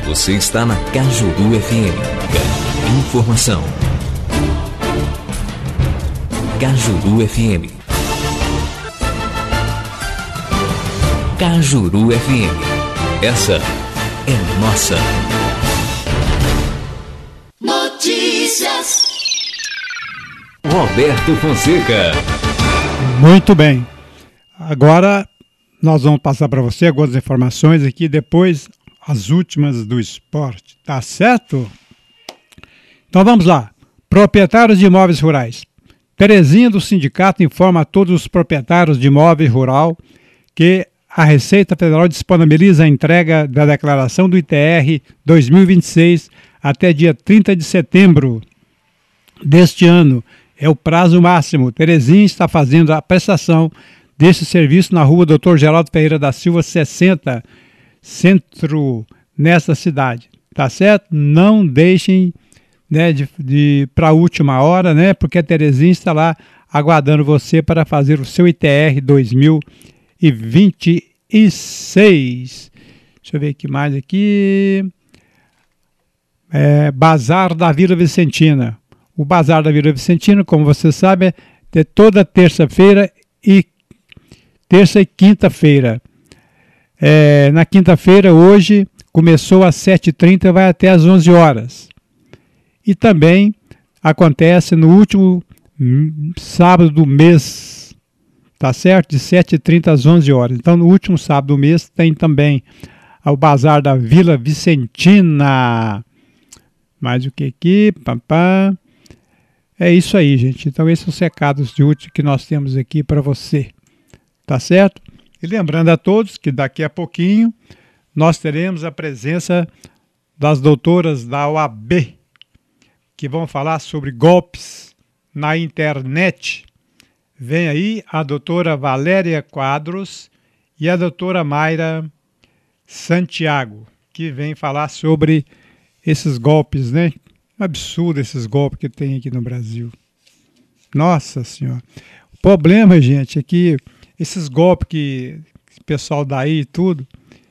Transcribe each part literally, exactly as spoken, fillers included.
Você está na Cajuru F M. Informação. Cajuru F M. Cajuru F M. Essa é nossa. Notícias. Roberto Fonseca. Muito bem. Agora nós vamos passar para você algumas informações aqui, depois as últimas do esporte. Tá certo? Então vamos lá. Proprietários de imóveis rurais. Terezinha do sindicato informa a todos os proprietários de imóvel rural que a Receita Federal disponibiliza a entrega da declaração do I T R dois mil e vinte e seis até dia trinta de setembro deste ano. É o prazo máximo. Terezinha está fazendo a prestação desse serviço na rua doutor Geraldo Ferreira da Silva, sessenta, centro, nesta cidade. Tá certo? Não deixem, né, de, de para a última hora, né? Porque a Terezinha está lá aguardando você para fazer o seu I T R dois mil e vinte e seis. Deixa eu ver aqui mais aqui. É, Bazar da Vila Vicentina. O Bazar da Vila Vicentina, como você sabe, é de toda terça-feira e terça e quinta-feira. É, na quinta-feira, hoje, começou às sete e trinta e vai até às onze horas. E também acontece no último sábado do mês, tá certo? De sete e trinta às onze horas. Então, no último sábado do mês, tem também o Bazar da Vila Vicentina. Mais o que aqui? Pam, pam. É isso aí, gente. Então, esses são os recados de útil que nós temos aqui para você. Tá certo? E lembrando a todos que daqui a pouquinho nós teremos a presença das doutoras da O A B, que vão falar sobre golpes na internet. Vem aí a doutora Valéria Quadros e a doutora Mayra Santiago, que vem falar sobre esses golpes, né? Absurdo esses golpes que tem aqui no Brasil. Nossa Senhora. O problema, gente, é que esses golpes que o pessoal dá aí e tudo,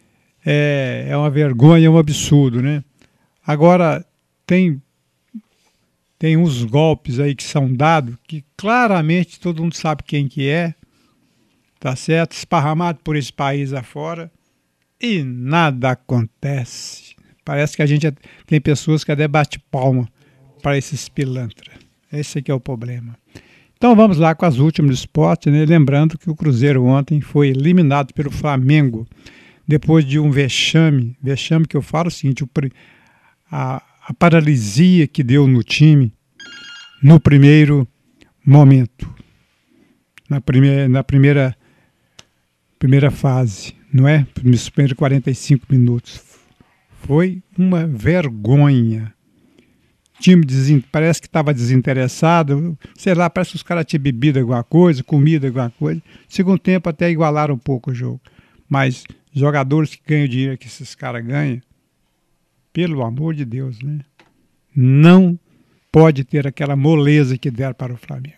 é, é uma vergonha, é um absurdo, né? Agora, tem, tem uns golpes aí que são dados que claramente todo mundo sabe quem que é, tá certo? Esparramado por esse país afora e nada acontece. Parece que a gente é, tem pessoas que até bate palma para esses pilantras. Esse aqui é o problema. Então vamos lá com as últimas do esporte, né? Lembrando que o Cruzeiro ontem foi eliminado pelo Flamengo, depois de um vexame, vexame que eu falo o seguinte, o, a, a paralisia que deu no time no primeiro momento, na primeira, na primeira, primeira fase, não é? Nos primeiros quarenta e cinco minutos. Foi uma vergonha. O time desen... parece que estava desinteressado, sei lá, parece que os caras tinham bebido alguma coisa, comida alguma coisa. Segundo tempo até igualaram um pouco o jogo. Mas jogadores que ganham o dinheiro que esses caras ganham, pelo amor de Deus, né? Não pode ter aquela moleza que deram para o Flamengo.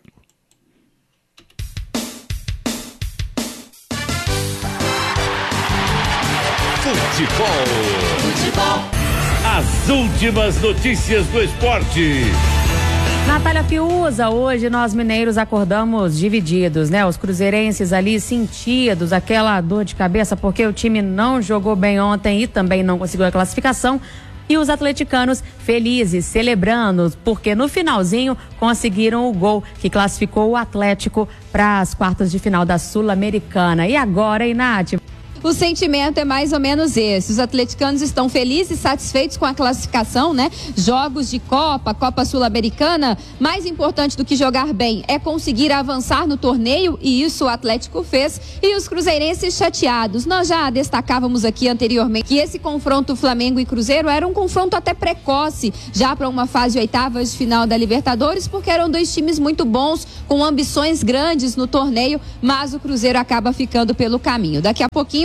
Futebol. Futebol. As últimas notícias do esporte. Natália Fiuza, hoje nós mineiros acordamos divididos, né? Os cruzeirenses ali sentidos, aquela dor de cabeça porque o time não jogou bem ontem e também não conseguiu a classificação. E os atleticanos felizes, celebrando, porque no finalzinho conseguiram o gol que classificou o Atlético para as quartas de final da Sul-Americana. E agora, hein, Nath? O sentimento é mais ou menos esse. Os atleticanos estão felizes e satisfeitos com a classificação, né? Jogos de Copa, Copa Sul-Americana, mais importante do que jogar bem é conseguir avançar no torneio, e isso o Atlético fez. E os cruzeirenses chateados. Nós já destacávamos aqui anteriormente que esse confronto Flamengo e Cruzeiro era um confronto até precoce, já para uma fase de oitavas de final da Libertadores, porque eram dois times muito bons, com ambições grandes no torneio, mas o Cruzeiro acaba ficando pelo caminho. Daqui a pouquinho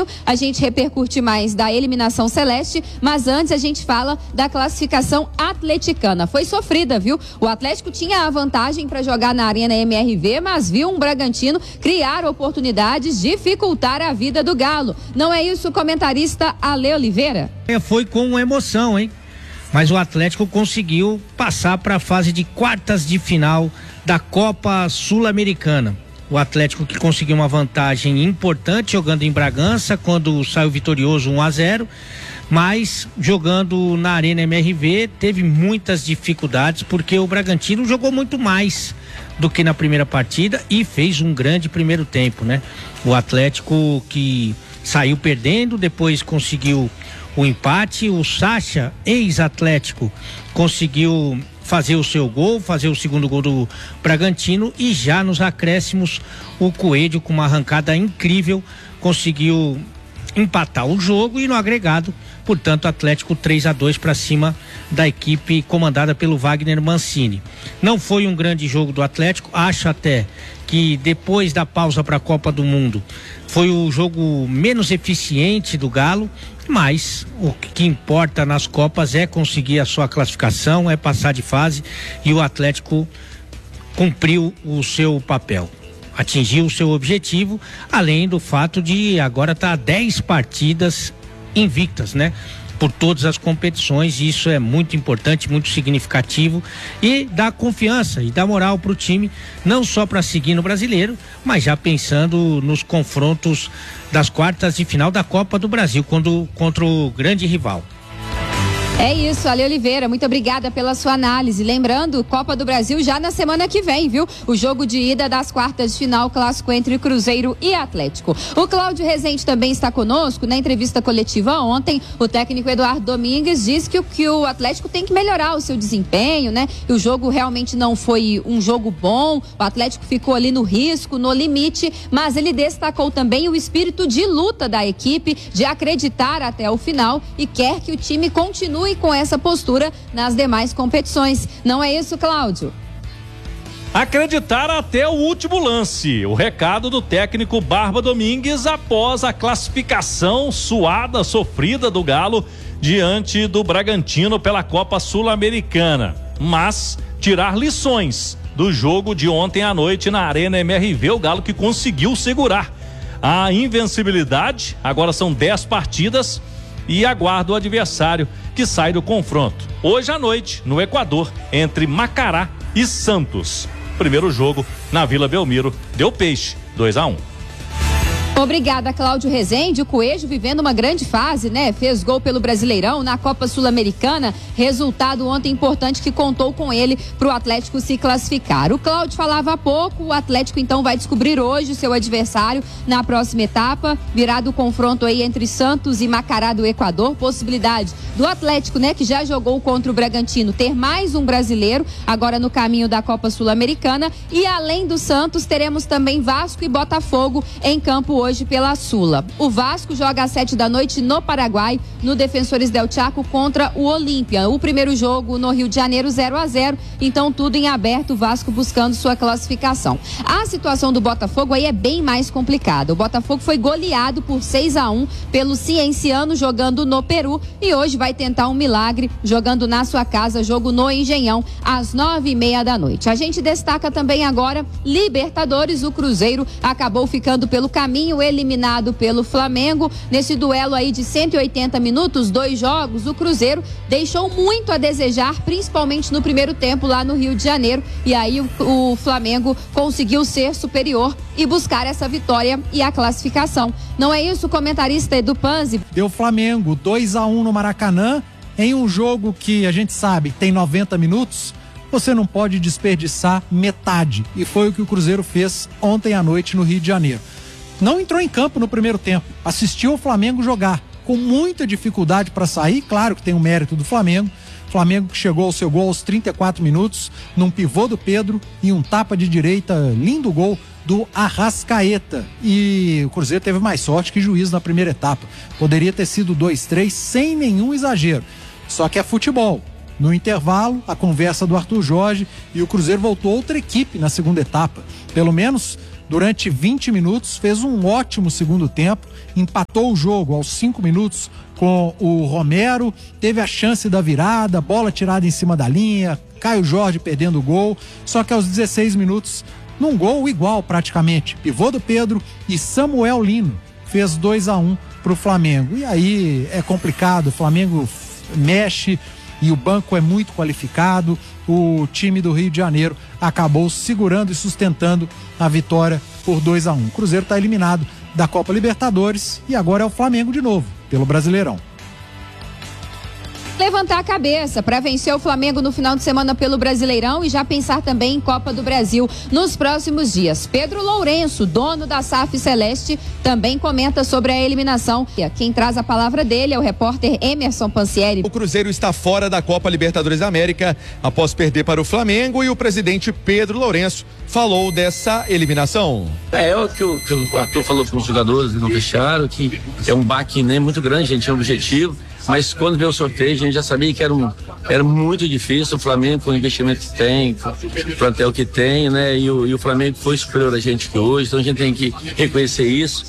pouquinho a gente repercute mais da eliminação celeste, mas antes a gente fala da classificação atleticana. Foi sofrida, viu? O Atlético tinha a vantagem para jogar na Arena M R V, mas viu um Bragantino criar oportunidades, dificultar a vida do Galo. Não é isso, comentarista Ale Oliveira? Foi com emoção, hein? Mas o Atlético conseguiu passar para a fase de quartas de final da Copa Sul-Americana. O Atlético que conseguiu uma vantagem importante jogando em Bragança, quando saiu vitorioso um a zero, mas jogando na Arena M R V teve muitas dificuldades, porque o Bragantino jogou muito mais do que na primeira partida e fez um grande primeiro tempo, né? O Atlético que saiu perdendo, depois conseguiu o empate. O Sacha, ex-Atlético, conseguiu fazer o seu gol, fazer o segundo gol do Bragantino, e já nos acréscimos o Coelho, com uma arrancada incrível, conseguiu empatar o jogo, e no agregado, portanto, Atlético três a dois para cima da equipe comandada pelo Wagner Mancini. Não foi um grande jogo do Atlético, acho até que depois da pausa para a Copa do Mundo foi o jogo menos eficiente do Galo, mas o que importa nas Copas é conseguir a sua classificação, é passar de fase, e o Atlético cumpriu o seu papel, atingiu o seu objetivo, além do fato de agora estar tá dez partidas invictas, né? Por todas as competições, e isso é muito importante, muito significativo, e dá confiança e dá moral para o time, não só para seguir no Brasileiro, mas já pensando nos confrontos das quartas de final da Copa do Brasil, quando, contra o grande rival. É isso, Ale Oliveira, muito obrigada pela sua análise. Lembrando, Copa do Brasil já na semana que vem, viu? O jogo de ida das quartas de final, clássico entre Cruzeiro e Atlético. O Cláudio Rezende também está conosco. Na entrevista coletiva ontem, o técnico Eduardo Domingues disse que, que o Atlético tem que melhorar o seu desempenho, né? E o jogo realmente não foi um jogo bom, o Atlético ficou ali no risco, no limite, mas ele destacou também o espírito de luta da equipe, de acreditar até o final, e quer que o time continue com essa postura nas demais competições. Não é isso, Cláudio? Acreditar até o último lance. O recado do técnico Barba Domingues após a classificação suada, sofrida do Galo diante do Bragantino pela Copa Sul-Americana. Mas tirar lições do jogo de ontem à noite na Arena M R V, o Galo que conseguiu segurar a invencibilidade. Agora são dez partidas e aguarda o adversário que sai do confronto hoje à noite no Equador, entre Macará e Santos. Primeiro jogo na Vila Belmiro deu peixe, dois a um. Obrigada, Cláudio Rezende. O Coelho vivendo uma grande fase, né? Fez gol pelo Brasileirão na Copa Sul-Americana. Resultado ontem importante que contou com ele para o Atlético se classificar. O Cláudio falava há pouco, o Atlético então vai descobrir hoje seu adversário na próxima etapa, virado o confronto aí entre Santos e Macará do Equador. Possibilidade do Atlético, né? Que já jogou contra o Bragantino, ter mais um brasileiro agora no caminho da Copa Sul-Americana. E além do Santos, teremos também Vasco e Botafogo em campo hoje. Hoje pela Sula. O Vasco joga às sete da noite no Paraguai, no Defensores del Chaco contra o Olímpia. O primeiro jogo no Rio de Janeiro, zero a zero, então tudo em aberto, o Vasco buscando sua classificação. A situação do Botafogo aí é bem mais complicada. O Botafogo foi goleado por seis a um pelo Cienciano, jogando no Peru, e hoje vai tentar um milagre jogando na sua casa, jogo no Engenhão, às nove e meia da noite. A gente destaca também agora Libertadores. O Cruzeiro acabou ficando pelo caminho, eliminado pelo Flamengo. Nesse duelo aí de cento e oitenta minutos, dois jogos, o Cruzeiro deixou muito a desejar, principalmente no primeiro tempo lá no Rio de Janeiro, e aí o, o Flamengo conseguiu ser superior e buscar essa vitória e a classificação. Não é isso, comentarista Edu Panzi? Deu Flamengo dois a um no Maracanã, em um jogo que a gente sabe tem noventa minutos, você não pode desperdiçar metade, e foi o que o Cruzeiro fez ontem à noite no Rio de Janeiro. Não entrou em campo no primeiro tempo, assistiu o Flamengo jogar, com muita dificuldade para sair. Claro que tem o mérito do Flamengo, Flamengo que chegou ao seu gol aos trinta e quatro minutos, num pivô do Pedro e um tapa de direita, lindo gol do Arrascaeta. E o Cruzeiro teve mais sorte que juiz na primeira etapa, poderia ter sido dois a três sem nenhum exagero, só que é futebol. No intervalo, a conversa do Arthur Jorge, e o Cruzeiro voltou outra equipe na segunda etapa, pelo menos durante vinte minutos, fez um ótimo segundo tempo, empatou o jogo aos cinco minutos com o Romero, teve a chance da virada, bola tirada em cima da linha, Caio Jorge perdendo o gol, só que aos dezesseis minutos, num gol igual praticamente, pivô do Pedro e Samuel Lino fez dois a um pro Flamengo. E aí é complicado, o Flamengo mexe e o banco é muito qualificado. O time do Rio de Janeiro acabou segurando e sustentando a vitória por dois a um. O Cruzeiro está eliminado da Copa Libertadores e agora é o Flamengo de novo, pelo Brasileirão. Levantar a cabeça para vencer o Flamengo no final de semana pelo Brasileirão e já pensar também em Copa do Brasil nos próximos dias. Pedro Lourenço, dono da S A F Celeste, também comenta sobre a eliminação. Quem traz a palavra dele é o repórter Emerson Pansieri. O Cruzeiro está fora da Copa Libertadores da América após perder para o Flamengo e o presidente Pedro Lourenço falou dessa eliminação. É, é o que o, que o Arthur falou para os jogadores no vestiário, que é um baque, né, muito grande, a gente tinha um objetivo. Mas quando veio o sorteio, a gente já sabia que era, um, era muito difícil. O Flamengo, com o investimento que tem, o plantel que tem, né? E o, e o Flamengo foi superior a gente que hoje, então a gente tem que reconhecer isso.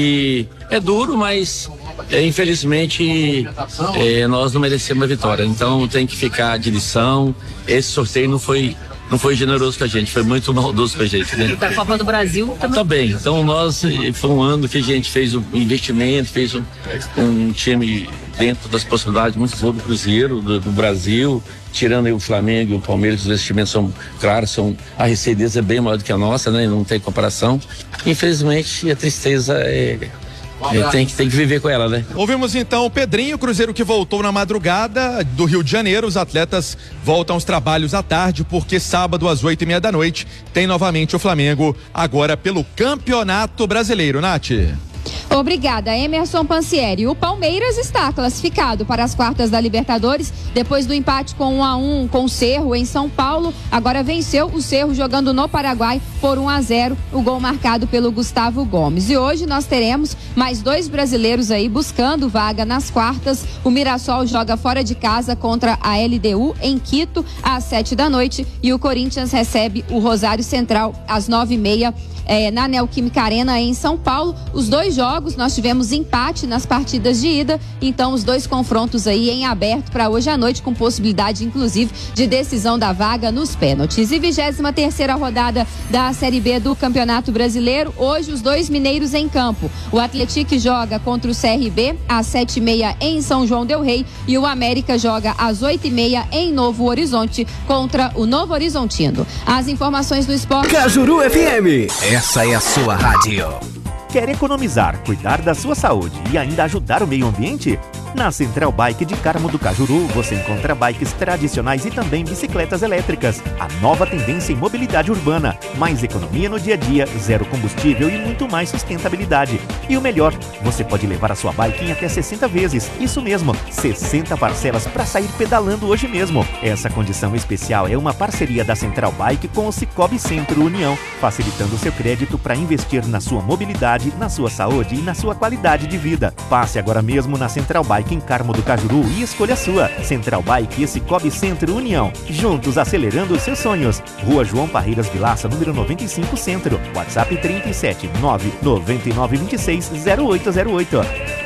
E é duro, mas é, infelizmente é, nós não merecemos a vitória. Então tem que ficar de lição. Esse sorteio não foi. Não foi generoso com a gente, foi muito maldoso com a gente, né? Da Copa do Brasil também. Também. Então nós, foi um ano que a gente fez um investimento, fez um, um time dentro das possibilidades muito boas do Cruzeiro, do, do Brasil, tirando aí o Flamengo e o Palmeiras, os investimentos são, claro, são, a receita deles é bem maior do que a nossa, né? Não tem comparação. Infelizmente, a tristeza é... É, tem, tem que viver com ela, né? Ouvimos então o Pedrinho, o Cruzeiro que voltou na madrugada do Rio de Janeiro. Os atletas voltam aos trabalhos à tarde, porque sábado às oito e meia da noite tem novamente o Flamengo, agora pelo Campeonato Brasileiro. Nath. Obrigada, Emerson Pansieri. O Palmeiras está classificado para as quartas da Libertadores depois do empate com um a um com o Cerro em São Paulo. Agora venceu o Cerro jogando no Paraguai por um a zero, o gol marcado pelo Gustavo Gomes. E hoje nós teremos mais dois brasileiros aí buscando vaga nas quartas. O Mirassol joga fora de casa contra a L D U em Quito às sete da noite e o Corinthians recebe o Rosário Central às nove e meia. É, na Neoquímica Arena em São Paulo. Os dois jogos nós tivemos empate nas partidas de ida, então os dois confrontos aí em aberto para hoje à noite, com possibilidade inclusive de decisão da vaga nos pênaltis. E vigésima terceira rodada da Série B do Campeonato Brasileiro, hoje os dois mineiros em campo. O Atlético joga contra o C R B às sete e meia em São João del Rei e o América joga às oito e meia em Novo Horizonte contra o Novo Horizontino. As informações do esporte. Cajuru F M. Essa é a sua rádio. Quer economizar, cuidar da sua saúde e ainda ajudar o meio ambiente? Na Central Bike de Carmo do Cajuru, você encontra bikes tradicionais e também bicicletas elétricas. A nova tendência em mobilidade urbana. Mais economia no dia a dia, zero combustível e muito mais sustentabilidade. E o melhor, você pode levar a sua bike em até sessenta vezes. Isso mesmo, sessenta parcelas para sair pedalando hoje mesmo. Essa condição especial é uma parceria da Central Bike com o Cicobi Centro União, facilitando seu crédito para investir na sua mobilidade, na sua saúde e na sua qualidade de vida. Passe agora mesmo na Central Bike em Carmo do Cajuru e escolha a sua. Central Bike e Cicobi Centro União. Juntos acelerando os seus sonhos. Rua João Parreiras Vilaça, número noventa e cinco, Centro. WhatsApp trinta e sete, nove nove nove dois seis, zero oito zero oito.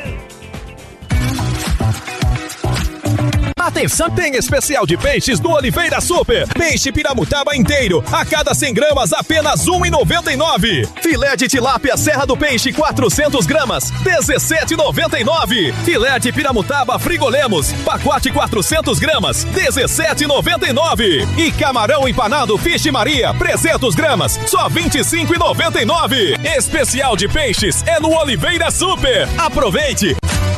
Atenção, tem especial de peixes do Oliveira Super. Peixe piramutaba inteiro, a cada cem gramas apenas um real e noventa e nove centavos. Filé de tilápia Serra do Peixe quatrocentas gramas, dezessete reais e noventa e nove centavos. Filé de piramutaba Frigolemos, pacote quatrocentas gramas, dezessete reais e noventa e nove centavos. E camarão empanado Fish Maria, trezentas gramas, só vinte e cinco reais e noventa e nove centavos. Especial de peixes é no Oliveira Super. Aproveite!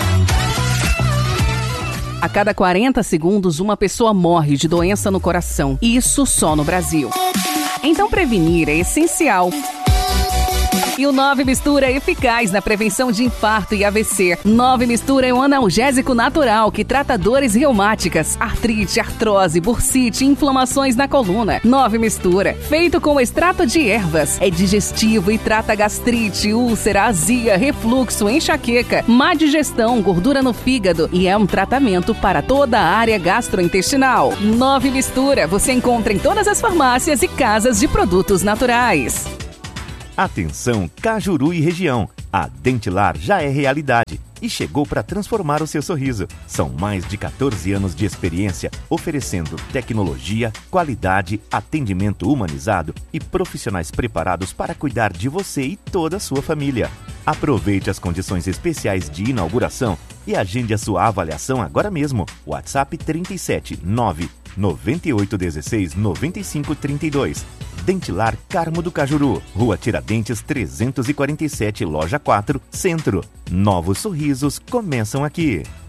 A cada quarenta segundos, uma pessoa morre de doença no coração. Isso só no Brasil. Então, prevenir é essencial. E o nove Mistura é eficaz na prevenção de infarto e A V C. nove Mistura é um analgésico natural que trata dores reumáticas, artrite, artrose, bursite e inflamações na coluna. nove Mistura, feito com extrato de ervas, é digestivo e trata gastrite, úlcera, azia, refluxo, enxaqueca, má digestão, gordura no fígado e é um tratamento para toda a área gastrointestinal. nove Mistura, você encontra em todas as farmácias e casas de produtos naturais. Atenção, Cajuru e região. A Dentilar já é realidade e chegou para transformar o seu sorriso. São mais de quatorze anos de experiência, oferecendo tecnologia, qualidade, atendimento humanizado e profissionais preparados para cuidar de você e toda a sua família. Aproveite as condições especiais de inauguração e agende a sua avaliação agora mesmo. WhatsApp trinta e sete nove noventa e oito dezesseis noventa e cinco trinta e dois. Dentilar Carmo do Cajuru, Rua Tiradentes trezentos e quarenta e sete, Loja quatro, Centro. Novos sorrisos começam aqui.